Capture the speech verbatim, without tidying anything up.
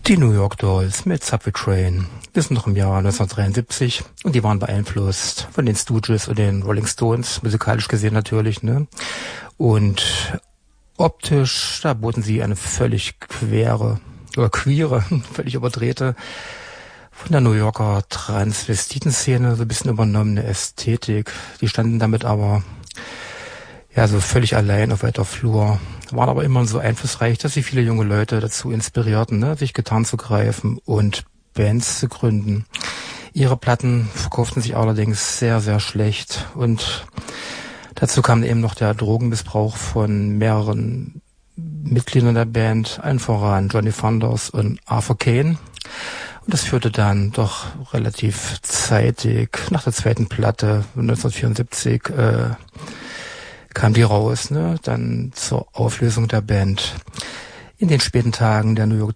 Die New York Dolls mit Subway Train. Wir sind noch im Jahr neunzehnhundertdreiundsiebzig und die waren beeinflusst von den Stooges und den Rolling Stones, musikalisch gesehen natürlich, ne? Und optisch, da boten sie eine völlig quere, oder queere, völlig überdrehte, von der New Yorker Transvestiten-Szene so ein bisschen übernommene Ästhetik. Die standen damit aber ja so völlig allein auf weiter Flur, waren aber immer so einflussreich, dass sie viele junge Leute dazu inspirierten, ne, sich Gitarren zu greifen und Bands zu gründen. Ihre Platten verkauften sich allerdings sehr, sehr schlecht und dazu kam eben noch der Drogenmissbrauch von mehreren Mitgliedern der Band, allen voran Johnny Thunders und Arthur Kane. Und das führte dann doch relativ zeitig, nach der zweiten Platte neunzehnhundertvierundsiebzig, äh, kam die raus, ne, dann zur Auflösung der Band. In den späten Tagen der New York